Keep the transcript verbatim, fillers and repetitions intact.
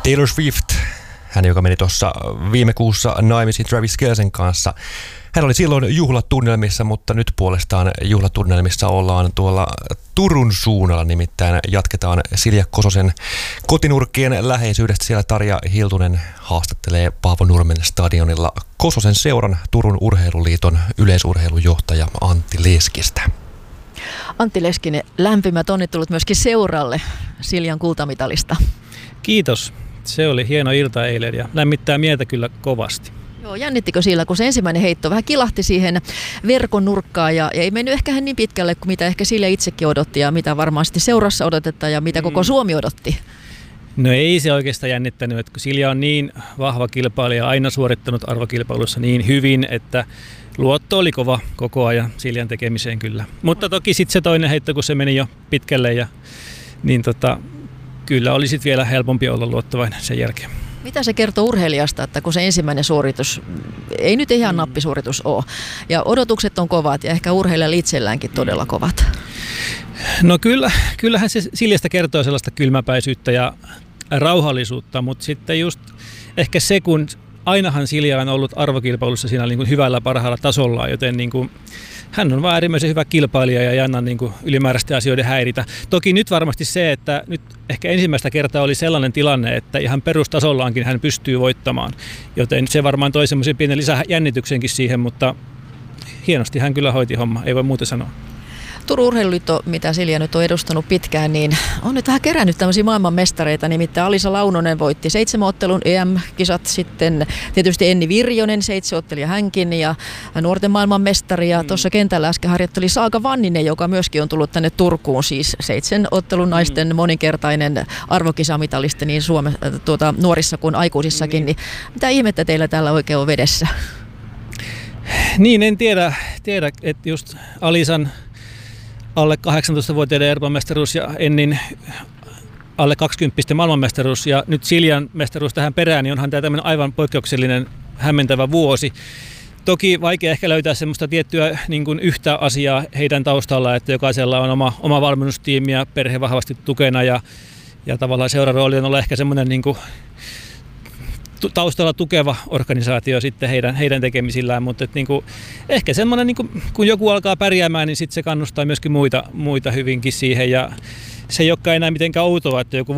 Taylor Swift, hän joka meni tuossa viime kuussa naimisiin Travis Kelcen kanssa. Hän oli silloin juhlatunnelmissa, mutta nyt puolestaan juhlatunnelmissa ollaan tuolla Turun suunnalla. Nimittäin jatketaan Silja Kososen kotinurkkien läheisyydestä. Siellä Tarja Hiltunen haastattelee Paavo Nurmen stadionilla Kososen seuran Turun Urheiluliiton yleisurheilujohtaja Antti Leskistä. Antti Leskinen, lämpimät onnittelut myöskin seuralle Siljan kultamitalista. Kiitos. Se oli hieno ilta eilen ja lämmittää mieltä kyllä kovasti. Joo, jännittikö siellä, kun se ensimmäinen heitto vähän kilahti siihen verkon nurkkaan ja, ja ei mennyt ehkä niin pitkälle kuin mitä ehkä Silja itsekin odotti ja mitä varmasti seurassa odotetaan ja mitä koko Suomi odotti? No ei se oikeastaan jännittänyt, että kun Silja on niin vahva kilpailija, aina suorittanut arvokilpailussa niin hyvin, että luotto oli kova koko ajan Siljan tekemiseen kyllä. Mutta toki sitten se toinen heitto, kun se meni jo pitkälle, ja, niin tota, kyllä oli sitten vielä helpompi olla luottavainen sen jälkeen. Mitä se kertoo urheilijasta, että kun se ensimmäinen suoritus, ei nyt ihan nappisuoritus ole, ja odotukset on kovat ja ehkä urheilijalla itselläänkin todella kovat? No kyllä, kyllähän se Siljasta kertoo sellaista kylmäpäisyyttä ja rauhallisuutta, mutta sitten just ehkä se, kun ainahan Silja on ollut arvokilpailussa siinä niin kuin hyvällä parhaalla tasolla, joten niin kuin hän on vaan äärimmäisen hyvä kilpailija ja ei anna niin kuin ylimääräisten asioiden häiritä. Toki nyt varmasti se, että nyt ehkä ensimmäistä kertaa oli sellainen tilanne, että ihan perustasollaankin hän pystyy voittamaan, joten se varmaan toi semmoisen pienen lisäjännityksenkin siihen, mutta hienosti hän kyllä hoiti homma, ei voi muuta sanoa. Turun Urheiluliitto, mitä Silja nyt on edustanut pitkään, niin on nyt vähän kerännyt tämmöisiä maailmanmestareita, nimittäin Alisa Launonen voitti seitsemän ottelun E M-kisat, sitten tietysti Enni Virjonen, seitsemän ottelija hänkin, ja nuorten maailmanmestari, ja mm. tuossa kentällä äsken harjoitteli Saaka Vanninen, joka myöskin on tullut tänne Turkuun, siis seitsemän ottelun naisten mm. moninkertainen arvokisamitalisti niin Suomessa tuota, nuorissa kuin aikuisissakin, mm. niin mitä ihmettä teillä täällä oikein on vedessä? Niin, en tiedä, tiedä että just Alisan alle kahdeksantoistavuotiaiden Euroopan mestaruus ja Ennin alle kaksikymppisten maailmanmestaruus ja nyt Siljan mestaruus tähän perään, niin onhan tämä tämmöinen aivan poikkeuksellinen hämmentävä vuosi. Toki vaikea ehkä löytää semmoista tiettyä niin kuin yhtä asiaa heidän taustalla, että jokaisella on oma, oma valmennustiimi ja perhe vahvasti tukena ja, ja tavallaan seurarooli on olla ehkä semmoinen niin kuin taustalla tukeva organisaatio sitten heidän, heidän tekemisillään, mutta et niinku, ehkä semmoinen, niinku, kun joku alkaa pärjäämään, niin sitten se kannustaa myöskin muita, muita hyvinkin siihen, ja se ei olekaan enää mitenkään outoa, että joku